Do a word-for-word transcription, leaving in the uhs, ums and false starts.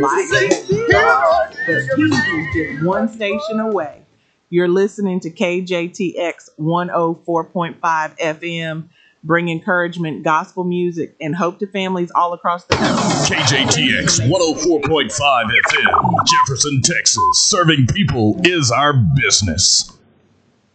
like it, but he is just one station away. You're listening to K J T X one oh four point five F M. Bring encouragement, gospel music, and hope to families all across the country. K J T X one oh four point five F M, Jefferson, Texas. Serving people is our business.